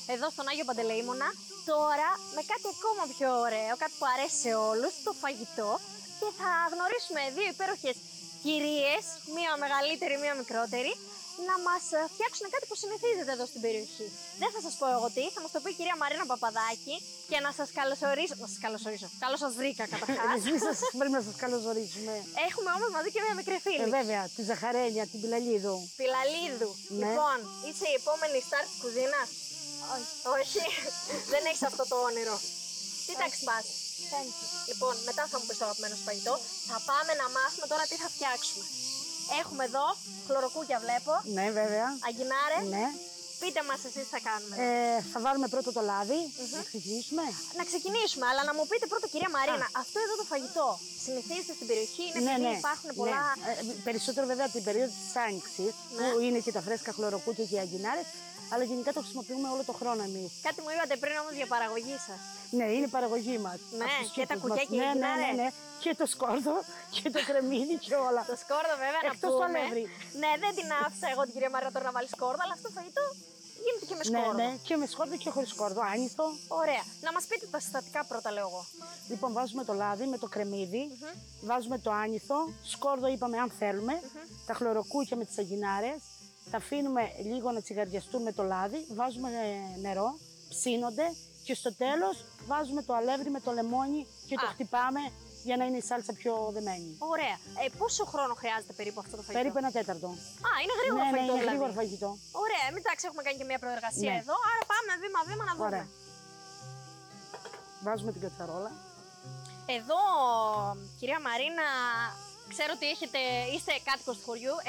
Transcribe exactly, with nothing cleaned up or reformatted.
εδώ στον Άγιο Παντελεήμονα. Τώρα με κάτι ακόμα πιο ωραίο, κάτι που αρέσει σε όλους, το φαγητό. Και θα γνωρίσουμε δύο υπέροχες κυρίες, μία μεγαλύτερη, μία μικρότερη, να μας φτιάξουν κάτι που συνηθίζεται εδώ στην περιοχή. Δεν θα σας πω εγώ τι, θα μας το πει η κυρία Μαρίνα Παπαδάκη και να σας καλωσορίσω. Να σας καλωσορίσω. Καλώς σας βρήκα καταρχάς. Εμείς σας πρέπει να σας καλωσορίσουμε. Έχουμε όμως μαζί και μία μικρή φίλη. Ε, βέβαια, τη Ζαχαρένια, την Πιλαλίδου. Πιλαλίδου. Ναι. Λοιπόν, είσαι η επόμενη στάρ της κουζίνας. Όχι. Όχι. Δεν έχεις αυτό το όνειρο. Τι τάξη πας? Λοιπόν, μετά θα μου πεις το αγαπημένο σου φαγητό. Θα πάμε να μάθουμε τώρα τι θα φτιάξουμε. Έχουμε εδώ χλωροκούκια, βλέπω. Ναι, βέβαια. Αγκινάρες. Ναι. Πείτε μας εσείς τι θα κάνουμε. Ε, θα βάλουμε πρώτο το λάδι. Να ξεκινήσουμε. Να ξεκινήσουμε, αλλά να μου πείτε πρώτα, κυρία Μαρίνα, αυτό εδώ το φαγητό συνηθίζεται στην περιοχή, είναι Ναι, επειδή ναι. υπάρχουν πολλά. Ναι. Ε, περισσότερο βέβαια την περίοδο της Άνοιξης, Ναι. που είναι και τα φρέσκα χλωροκούκια και οι αγκινάρες, αλλά γενικά το χρησιμοποιούμε όλο το χρόνο εμείς. Κάτι μου είπατε πριν όμως για παραγωγή σας. Ναι, είναι η παραγωγή μας. Ναι, Από τους και τα κήπους κουκιά μας. και οι ναι, ναι, ναι, αγκινάρες. ναι. Και το σκόρδο και το κρεμμύδι και όλα. Το σκόρδο, βέβαια, να Εκτός το πούμε. αλεύρι. Ναι, δεν την άφησα εγώ την κυρία Μαρίνα τώρα να βάλει σκόρδο, αλλά αυτό το φαγητό γίνεται και με Ναι, σκόρδο. ναι, και με σκόρδο και χωρίς σκόρδο, άνιστο. Ωραία. Να μας πείτε τα συστατικά πρώτα, λέω εγώ. Λοιπόν, βάζουμε το λάδι με το κρεμμύδι, βάζουμε το άνηθο, σκόρδο είπαμε αν θέλουμε, τα χλωροκούκια με τις αγκινάρες, τα αφήνουμε λίγο να τσιγαριαστούν με το λάδι, βάζουμε ε, νερό, ψήνονται και στο τέλος βάζουμε το αλεύρι με το λεμόνι και το Α. χτυπάμε για να είναι η σάλτσα πιο δεμένη. Ωραία. Ε, πόσο χρόνο χρειάζεται περίπου αυτό το φαγητό? Περίπου ένα τέταρτο. Α, είναι γρήγορο Ναι, ναι, φαγητό είναι δηλαδή. γρήγορο φαγητό. Ωραία, εμείς εντάξει έχουμε κάνει και μια προεργασία Ναι. εδώ, άρα πάμε βήμα-βήμα να δούμε. Ωραία. Βάζουμε την κατσαρόλα. Εδώ, κυρία Μαρίνα, ξέρω ότι έχετε, είστε κάτοικος του χωριού.